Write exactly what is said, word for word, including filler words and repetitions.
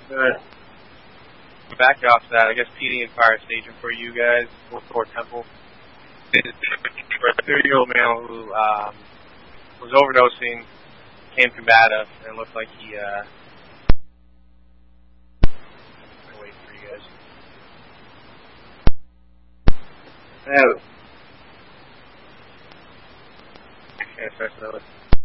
Good. Back off that, I guess P D and fire staging for you guys, Fort Temple. For a thirty-year-old male who um, was overdosing, came combative, and looked like he, uh... I'll wait for you guys. Out. Okay, first notice.